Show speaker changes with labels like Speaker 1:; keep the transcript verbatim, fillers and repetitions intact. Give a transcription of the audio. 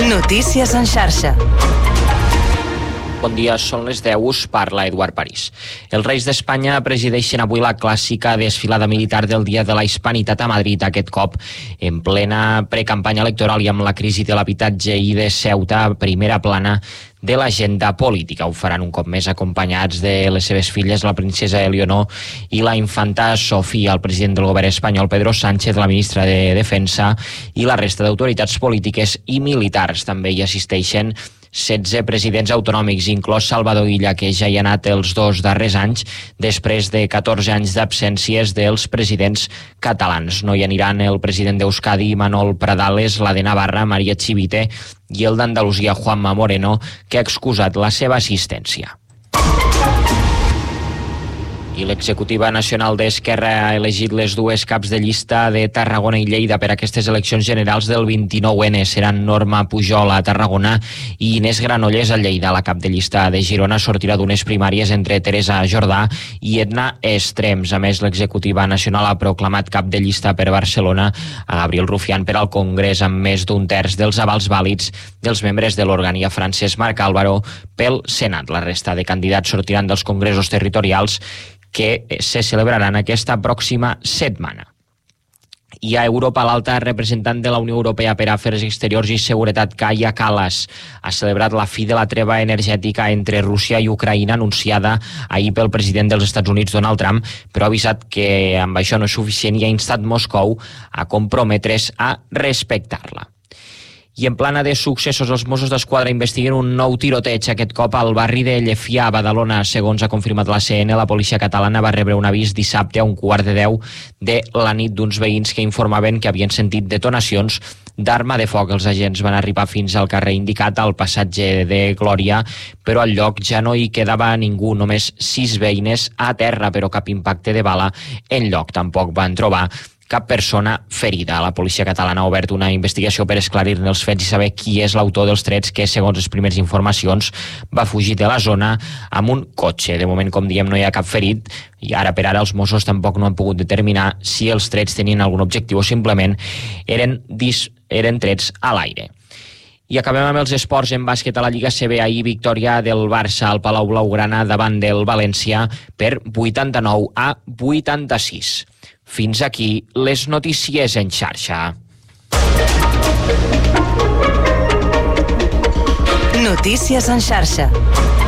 Speaker 1: Notícies en xarxa.
Speaker 2: Bon dia, són les deu, us parla Eduard París. Els Reis d'Espanya presideixen avui la clàssica desfilada militar del Dia de la Hispanitat a Madrid, aquest cop en plena precampanya electoral i amb la crisi de l'habitatge i de Ceuta a primera plana de l'agenda política. Ho faran un cop més acompanyats de les seves filles, la princesa Eleonor i la infanta Sofia, el president del govern espanyol Pedro Sánchez, la ministra de Defensa i la resta d'autoritats polítiques i militars. També hi assisteixen setze presidents autonòmics, inclòs Salvador Illa, que ja hi ha anat els dos darrers anys, després de catorze anys d'absències dels presidents catalans. No hi aniran el president d'Euskadi, Manol Pradales, la de Navarra, María Chivite, i el d'Andalusia, Juanma Moreno, que ha excusat la seva assistència. I l'executiva nacional d'Esquerra ha elegit les dues caps de llista de Tarragona i Lleida per aquestes eleccions generals del vint-i-nou ene. Seran Norma Pujol a Tarragona i Inés Granollers a Lleida. La cap de llista de Girona sortirà d'unes primàries entre Teresa Jordà i Edna Estrems. A més, l'executiva nacional ha proclamat cap de llista per Barcelona a Gabriel Rufián per al Congrés, amb més d'un terç dels avals vàlids dels membres de l'òrgan, i a Francesc Marc Álvaro pel Senat. La resta de candidats sortiran dels congressos territorials que se celebraran aquesta pròxima setmana. I a Europa, l'alta representant de la Unió Europea per a Afers Exteriors i Seguretat, Kaja Kallas, ha celebrat la fi de la treva energètica entre Rússia i Ucraïna anunciada ahir pel president dels Estats Units, Donald Trump, però ha avisat que amb això no és suficient i ha instat Moscou a comprometre's a respectar-la. I en plana de successos, els Mossos d'Esquadra investiguen un nou tiroteig, aquest cop al barri de Llefià, a Badalona. Segons ha confirmat la C N, la policia catalana va rebre un avís dissabte a un quart de deu de la nit d'uns veïns que informaven que havien sentit detonacions d'arma de foc. Els agents van arribar fins al carrer indicat, al passatge de Glòria, però al lloc ja no hi quedava ningú, només sis veïnes a terra, però cap impacte de bala en lloc. Tampoc van trobar cap persona ferida. La policia catalana ha obert una investigació per esclarir-ne els fets i saber qui és l'autor dels trets que, segons les primeres informacions, va fugir de la zona amb un cotxe. De moment, com diem, no hi ha cap ferit i ara per ara els Mossos tampoc no han pogut determinar si els trets tenien algun objectiu o simplement eren, dis, eren trets a l'aire. I acabem amb els esports. En bàsquet, a la Lliga C B, ahir victòria del Barça al Palau Blaugrana davant del València per vuitanta-nou a vuitanta-sis. Fins aquí les notícies en xarxa.
Speaker 1: Notícies en xarxa.